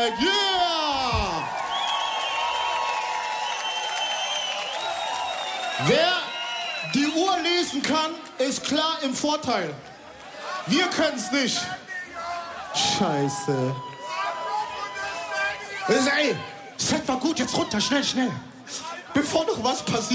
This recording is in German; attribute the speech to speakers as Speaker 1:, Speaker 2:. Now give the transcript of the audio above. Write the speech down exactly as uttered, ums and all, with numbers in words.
Speaker 1: Yeah! Wer die Uhr lesen kann, ist klar im Vorteil. Wir können's nicht. Scheiße. Ey, seid mal gut, jetzt runter, schnell, schnell. Bevor noch was passiert.